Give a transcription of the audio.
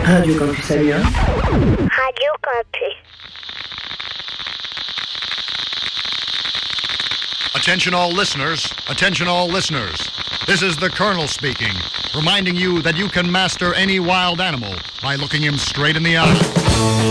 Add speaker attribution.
Speaker 1: Radio Campus Amiens.
Speaker 2: Radio Campus.
Speaker 3: Attention all listeners, attention all listeners. This is the Colonel speaking, reminding you that you can master any wild animal by looking him straight in the eye.